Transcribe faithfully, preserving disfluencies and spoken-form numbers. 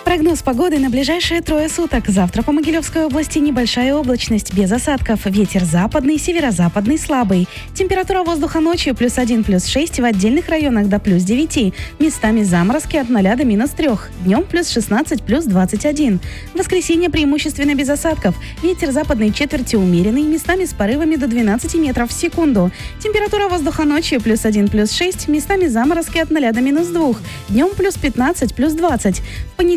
Прогноз погоды на ближайшие трое суток. Завтра по Могилевской области небольшая облачность, без осадков. Ветер западный, северо-западный слабый. Температура воздуха ночью плюс один, плюс шесть, в отдельных районах до плюс девяти. Местами заморозки от ноля до минус трех. Днем плюс шестнадцать, плюс двадцать один. В воскресенье преимущественно без осадков. Ветер западной четверти умеренный, местами с порывами до двенадцати метров в секунду. Температура воздуха ночью плюс один, плюс шесть, местами заморозки от ноля до минус двух. Днем плюс пятнадцать, плюс двадцать. В понедельник